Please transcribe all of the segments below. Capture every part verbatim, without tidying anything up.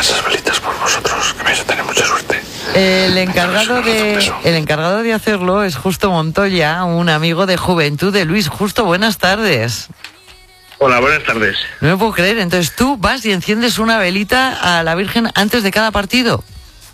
esas velitas por vosotros, que vais a tener mucha suerte. El encargado de el encargado de hacerlo es Justo Montoya, un amigo de juventud de Luis. Justo, buenas tardes. Hola, buenas tardes. No me puedo creer, entonces tú vas y enciendes una velita a la Virgen antes de cada partido.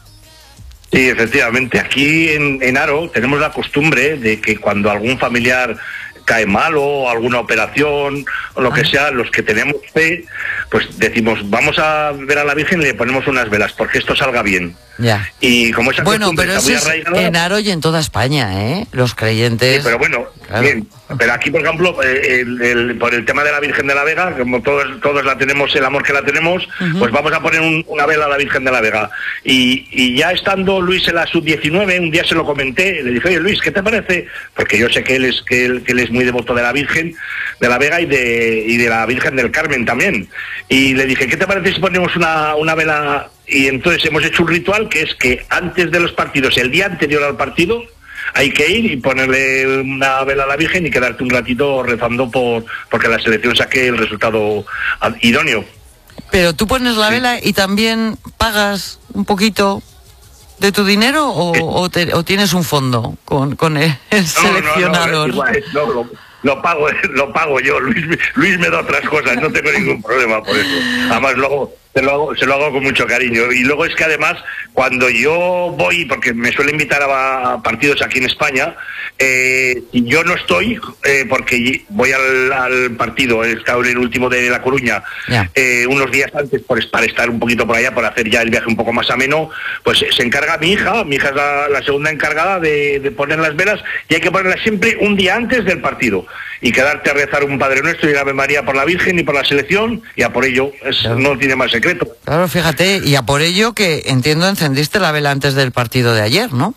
Sí, efectivamente. Aquí en, en Haro tenemos la costumbre de que cuando algún familiar cae malo o alguna operación o lo que sea, los que tenemos fe, pues decimos, vamos a ver a la Virgen y le ponemos unas velas porque esto salga bien. Ya. Y como esa bueno, costumbre pero está muy eso es arraigada, en Haro y en toda España, ¿eh? Los creyentes... Sí, pero bueno, claro. Bien. Pero aquí, por ejemplo, eh, el, el, por el tema de la Virgen de la Vega, como todos todos la tenemos, el amor que la tenemos, uh-huh. pues vamos a poner un, una vela a la Virgen de la Vega. Y, y ya estando Luis en la sub diecinueve, un día se lo comenté, le dije, oye Luis, ¿qué te parece? Porque yo sé que él es que él, que él es muy devoto de la Virgen de la Vega y de, y de la Virgen del Carmen también. Y le dije, ¿qué te parece si ponemos una, una vela? Y entonces hemos hecho un ritual que es que antes de los partidos, el día anterior al partido, hay que ir y ponerle una vela a la Virgen y quedarte un ratito rezando por porque la selección saque el resultado idóneo. Pero tú pones la sí. vela y también pagas un poquito de tu dinero o, eh. o, te, o tienes un fondo con, con el, el no, seleccionador. No, no, no, no, lo, lo pago, lo pago yo. Luis, Luis me da otras cosas, no tengo ningún problema por eso. Además luego se lo hago, se lo hago con mucho cariño. Y luego es que además, cuando yo voy, porque me suele invitar a partidos aquí en España, eh, yo no estoy, eh, porque voy al, al partido, he estado en el último de La Coruña, yeah. eh, unos días antes, por, para estar un poquito por allá, por hacer ya el viaje un poco más ameno, pues se encarga mi hija, mi hija es la, la segunda encargada de, de poner las velas, y hay que ponerlas siempre un día antes del partido. Y quedarte a rezar un Padre Nuestro y una Ave María por la Virgen y por la selección, y a por ello es, claro. no tiene más secreto. Claro, fíjate, y a por ello que entiendo encendiste la vela antes del partido de ayer, ¿no?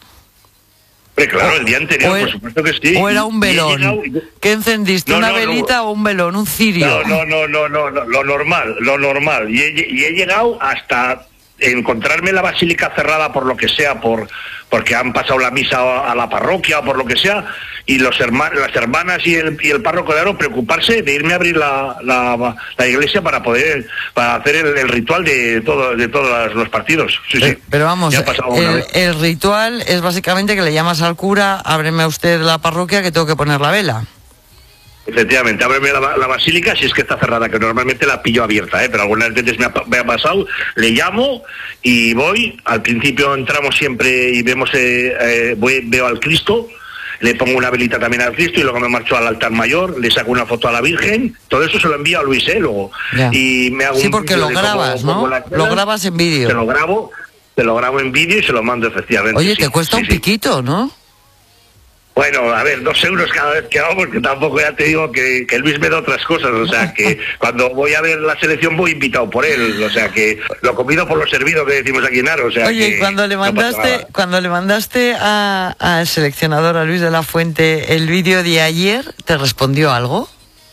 Pero claro, el día anterior, era, por supuesto que sí. ¿O era un velón? Llegado, ¿Qué encendiste? No, ¿Una no, velita no, o un velón? ¿Un cirio? No, no, no, no, no, lo normal, lo normal. Y he, y he llegado hasta encontrarme la basílica cerrada por lo que sea, por porque han pasado la misa a, a la parroquia o por lo que sea, y los hermanos, las hermanas y el, y el párroco de Haro preocuparse de irme a abrir la, la, la iglesia para poder para hacer el, el ritual de todo de todos los partidos. Sí, pero, sí. pero vamos, el, el ritual es básicamente que le llamas al cura, ábreme usted la parroquia que tengo que poner la vela. Efectivamente, ábreme la, la basílica si es que está cerrada, que normalmente la pillo abierta, ¿eh? Pero algunas veces me ha, me ha pasado, le llamo y voy, al principio entramos siempre y vemos, eh, eh, voy, veo al Cristo, le pongo una velita también al Cristo y luego me marcho al altar mayor, le saco una foto a la Virgen, todo eso se lo envío a Luis, ¿eh? Luego, yeah. y me hago sí, un porque lo grabas, como, ¿no? como lo grabas en vídeo. Se lo grabo, se lo grabo en vídeo y se lo mando efectivamente. Oye, sí, te cuesta sí, un sí. piquito, ¿no? Bueno, a ver, dos euros cada vez que hago, porque tampoco ya te digo que, que Luis me da otras cosas, o sea que cuando voy a ver la selección voy invitado por él, o sea que lo comido por lo servido que decimos aquí en Haro, o sea Oye, que cuando le mandaste, no cuando le mandaste a, al seleccionador, a Luis de la Fuente, el vídeo de ayer, ¿te respondió algo?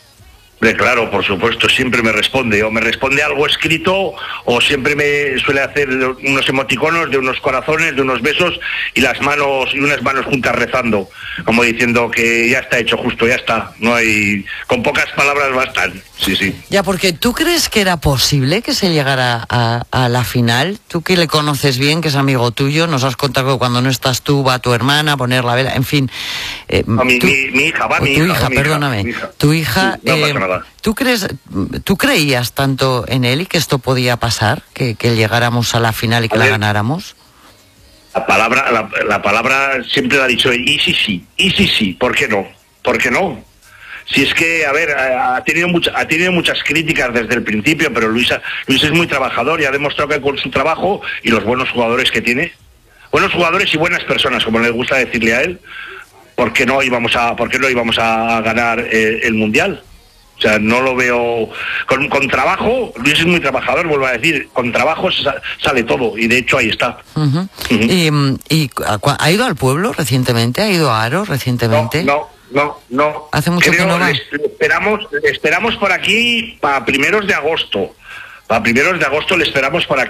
Claro, por supuesto, siempre me responde, o me responde algo escrito, o siempre me suele hacer unos emoticonos de unos corazones, de unos besos, y las manos, y unas manos juntas rezando, como diciendo que ya está hecho justo, ya está, no hay, con pocas palabras bastan, sí, sí. Ya, porque ¿tú crees que era posible que se llegara a, a la final? Tú que le conoces bien, que es amigo tuyo, nos has contado que cuando no estás tú va tu hermana a poner la vela, en fin. Eh, no, mi, tú, mi, mi hija, va mi tu hija, hija, mi perdóname, hija, mi hija. tu hija... Sí, no eh, ¿Tú crees, tú creías tanto en él y que esto podía pasar, que, que llegáramos a la final y que la ganáramos? La palabra, la, la palabra siempre la ha dicho, y sí, sí, y sí, sí, ¿por qué no? ¿Por qué no? Si es que, a ver, ha tenido, mucha, ha tenido muchas críticas desde el principio, pero Luis, Luis es muy trabajador y ha demostrado que con su trabajo y los buenos jugadores que tiene, buenos jugadores y buenas personas, como le gusta decirle a él, ¿por qué no íbamos a, por qué no íbamos a ganar eh, el Mundial? O sea, no lo veo... Con, con trabajo, Luis es muy trabajador, vuelvo a decir, con trabajo sale todo, y de hecho ahí está. Uh-huh. Uh-huh. ¿Y, y ha ido al pueblo recientemente? ¿Ha ido a Haro recientemente? No, no, no. no. ¿Hace mucho Creo, que no va? Le esperamos, le esperamos por aquí para primeros de agosto. Para primeros de agosto le esperamos por aquí.